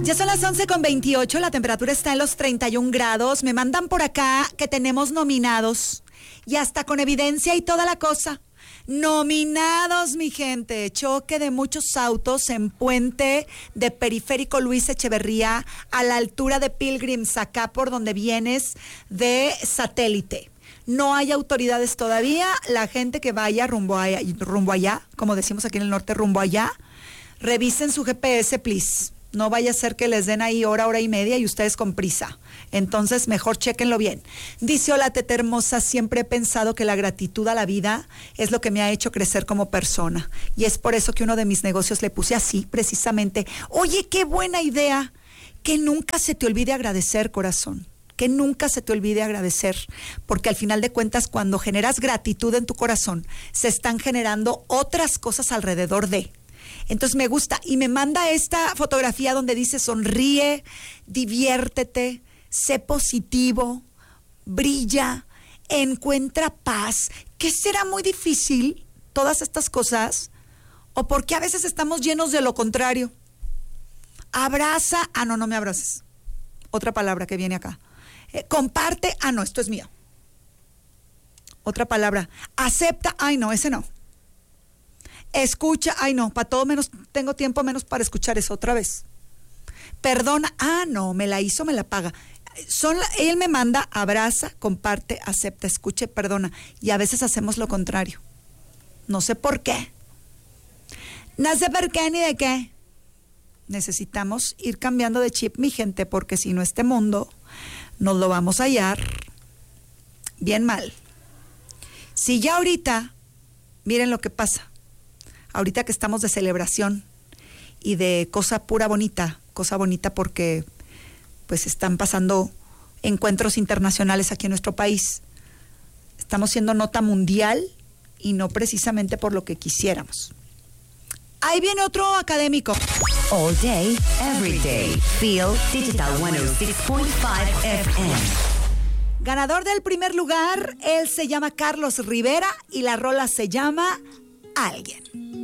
Ya son las 11:28, la temperatura está en los 31 grados. Me mandan por acá que tenemos nominados y hasta con evidencia y toda la cosa. Nominados, mi gente. Choque de muchos autos en puente de Periférico Luis Echeverría a la altura de Pilgrims, acá por donde vienes de Satélite. No hay autoridades todavía. La gente que vaya rumbo allá, como decimos aquí en el norte, rumbo allá, revisen su GPS, please. No vaya a ser que les den ahí hora y media y ustedes con prisa. Entonces, mejor chéquenlo bien. Dice, hola, teta hermosa, siempre he pensado que la gratitud a la vida es lo que me ha hecho crecer como persona. Y es por eso que uno de mis negocios le puse así, precisamente. Oye, qué buena idea. Que nunca se te olvide agradecer, corazón. Que nunca se te olvide agradecer. Porque al final de cuentas, cuando generas gratitud en tu corazón, se están generando otras cosas alrededor de. Entonces me gusta y me manda esta fotografía donde dice sonríe, diviértete, sé positivo, brilla, encuentra paz. ¿Qué será muy difícil todas estas cosas? ¿O por qué a veces estamos llenos de lo contrario? Abraza, no me abraces. Otra palabra que viene acá. Comparte, no, esto es mío. Otra palabra, acepta, no, ese no. Escucha, no, para todo menos, tengo tiempo menos para escuchar eso otra vez. Perdona, no, me la hizo, me la paga. Él me manda, abraza, comparte, acepta, escuche, perdona. Y a veces hacemos lo contrario. No sé por qué. No sé por qué ni de qué. Necesitamos ir cambiando de chip, mi gente, porque si no este mundo nos lo vamos a hallar bien mal. Si ya ahorita, miren lo que pasa. Ahorita que estamos de celebración y de cosa bonita porque pues están pasando encuentros internacionales aquí en nuestro país. Estamos siendo nota mundial y no precisamente por lo que quisiéramos. Ahí viene otro académico. All day, every day. Feel Digital 106.5 FM. Ganador del primer lugar, él se llama Carlos Rivera y la rola se llama Alguien.